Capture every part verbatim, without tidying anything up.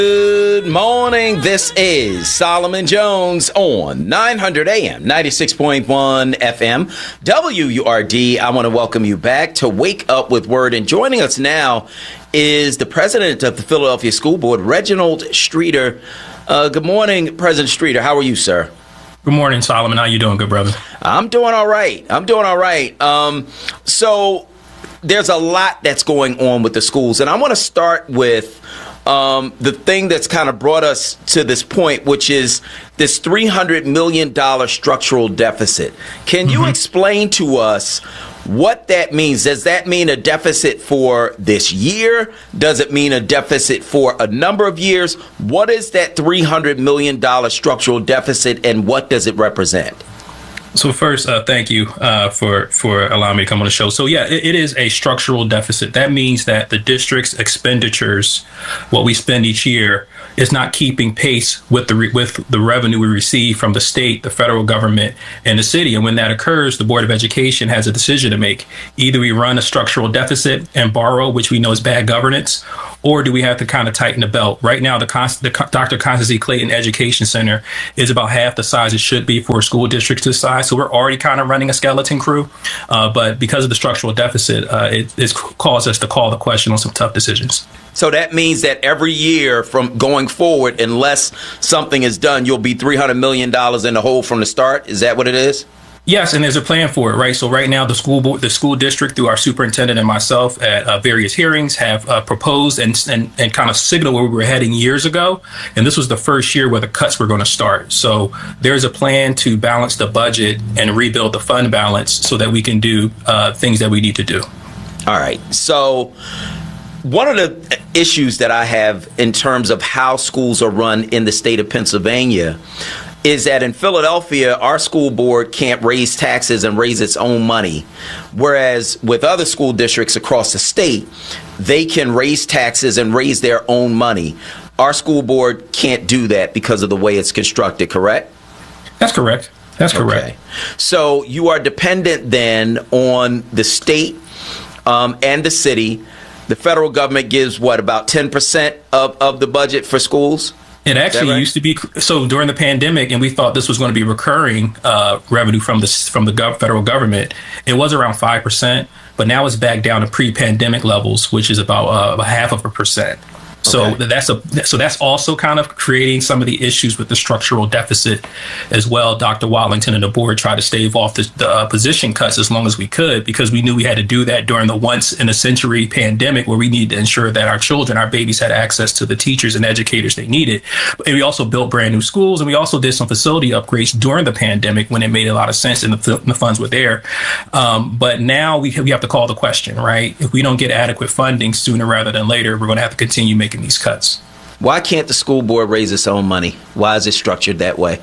Good morning. This is Solomon Jones on nine hundred A M, ninety-six point one F M, W U R D. I want to welcome you back to Wake Up with Word. And joining us now is the president of the Philadelphia School Board, Reginald Streeter. Uh, good morning, President Streeter. How are you, sir? Good morning, Solomon. How you doing, good brother? I'm doing all right. I'm doing all right. Um, so there's a lot that's going on with the schools, and I want to start with Um, the thing that's kind of brought us to this point, which is this three hundred million dollars structural deficit. Can you mm-hmm. explain to us what that means? Does that mean a deficit for this year? Does it mean a deficit for a number of years? What is that three hundred million dollars structural deficit, and what does it represent? So first, uh, thank you uh, for for allowing me to come on the show. So yeah, it, it is a structural deficit. That means that the district's expenditures, what we spend each year, is not keeping pace with the re- with the revenue we receive from the state, the federal government, and the city. And when that occurs, the Board of Education has a decision to make. Either we run a structural deficit and borrow, which we know is bad governance, or do we have to kind of tighten the belt? Right now, the, Const- the Doctor Constance E. Clayton Education Center is about half the size it should be for a school district this size. So we're already kind of running a skeleton crew. Uh, but because of the structural deficit, uh, it, it's caused us to call the question on some tough decisions. So that means that every year from going forward, unless something is done, you'll be three hundred million dollars in the hole from the start. Is that what it is? Yes, and there's a plan for it, right? So right now, the school board, the school district, through our superintendent and myself at uh, various hearings, have uh, proposed and, and and kind of signaled where we were heading years ago. And this was the first year where the cuts were going to start. So there's a plan to balance the budget and rebuild the fund balance so that we can do uh, things that we need to do. All right. So one of the issues that I have in terms of how schools are run in the state of Pennsylvania is that in Philadelphia, our school board can't raise taxes and raise its own money, whereas with other school districts across the state, they can raise taxes and raise their own money. Our school board can't do that because of the way it's constructed, correct? That's correct. That's correct. Okay. So you are dependent then on the state um, and the city. The federal government gives, what, about ten percent of, of the budget for schools? It actually right? used to be so during the pandemic, and we thought this was going to be recurring uh, revenue from the from the gov- federal government. It was around five percent, but now it's back down to pre-pandemic levels, which is about uh, a half of a percent. So okay. that's a so that's also kind of creating some of the issues with the structural deficit as well. Doctor Wallington and the board tried to stave off the, the uh, position cuts as long as we could, because we knew we had to do that during the once in a century pandemic, where we need to ensure that our children, our babies, had access to the teachers and educators they needed. And we also built brand new schools, and we also did some facility upgrades during the pandemic when it made a lot of sense and the, the funds were there. Um, but now we we have to call the question, right? If we don't get adequate funding sooner rather than later, we're going to have to continue making these cuts. Why can't the school board raise its own money? Why is it structured that way?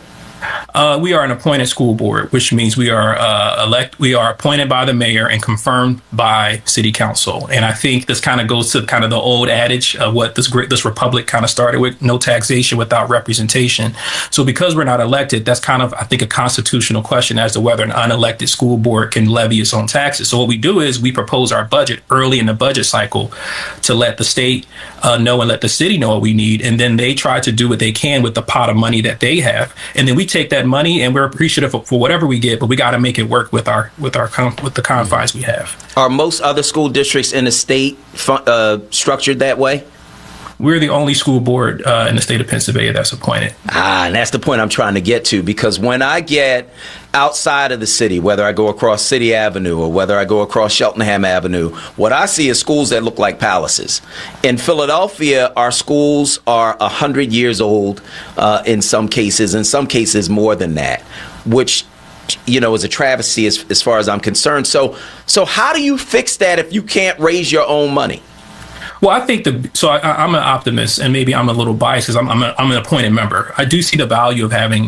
Uh, we are an appointed school board, which means we are uh, elect. We are appointed by the mayor and confirmed by city council. And I think this kind of goes to kind of the old adage of what this great this republic kind of started with: no taxation without representation. So because we're not elected, that's kind of, I think, a constitutional question as to whether an unelected school board can levy its own taxes. So what we do is we propose our budget early in the budget cycle to let the state uh, know and let the city know what we need, and then they try to do what they can with the pot of money that they have, and then we take that money and we're appreciative for, for whatever we get, but we got to make it work with our with our with the confines we have. Are most other school districts in the state uh, structured that way? We're the only school board uh, in the state of Pennsylvania that's appointed. Ah, and that's the point I'm trying to get to, because when I get outside of the city, whether I go across City Avenue or whether I go across Cheltenham Avenue, what I see is schools that look like palaces. In Philadelphia, our schools are one hundred years old uh, in some cases, in some cases more than that, which, you know, is a travesty as, as far as I'm concerned. So, so how do you fix that if you can't raise your own money? Well, I think the so I, I'm an optimist, and maybe I'm a little biased because I'm I'm, a, I'm an appointed member. I do see the value of having a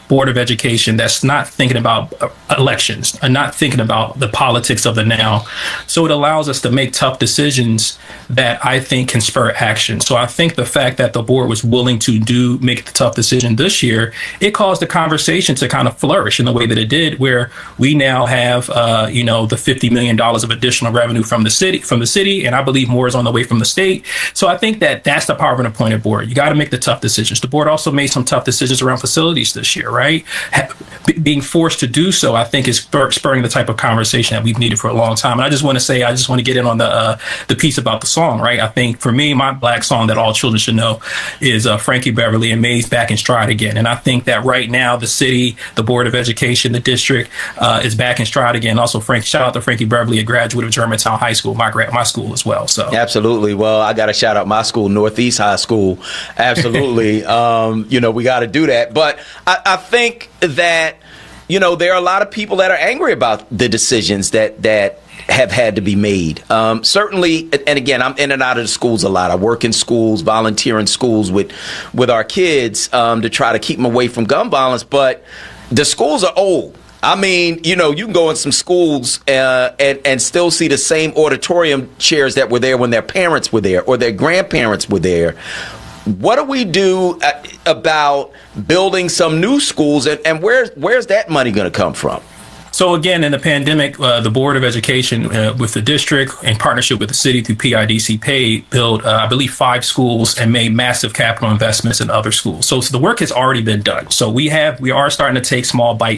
Board of Education that's not thinking about elections and not thinking about the politics of the now. So it allows us to make tough decisions that I think can spur action. So I think the fact that the board was willing to do make the tough decision this year, it caused the conversation to kind of flourish in the way that it did, where we now have, uh, you know, the fifty million dollars of additional revenue from the city, from the city, and I believe more is on the way from the state. So I think that that's the power of an appointed board. You got to make the tough decisions. The board also made some tough decisions around facilities this year, right? Ha- being forced to do so, I think, is spur- spurring the type of conversation that we've needed for a long time. And I just want to say, I just want to get in on the uh, the piece about the song, right? I think for me, my Black song that all children should know is uh, Frankie Beverly and May's Back in Stride Again. And I think that right now, the city, the Board of Education, the district uh, is back in stride again. Also, Frank, shout out to Frankie Beverly, a graduate of Germantown High School, my gra- my school as well. So absolutely. Well, I got to shout out my school, Northeast High School. Absolutely. um, you know, we got to do that. But I, I think that, you know, there are a lot of people that are angry about the decisions that that have had to be made. Um, certainly, and again, I'm in and out of the schools a lot. I work in schools, volunteer in schools with with our kids um, to try to keep them away from gun violence. But the schools are old. I mean, you know, you can go in some schools uh, and, and still see the same auditorium chairs that were there when their parents were there or their grandparents were there. What do we do about building some new schools, and, and where's, where's that money going to come from? So again, in the pandemic, uh, the Board of Education uh, with the district in partnership with the city through P I D C Pay built, uh, I believe, five schools and made massive capital investments in other schools. So, so the work has already been done. So we have we are starting to take small bites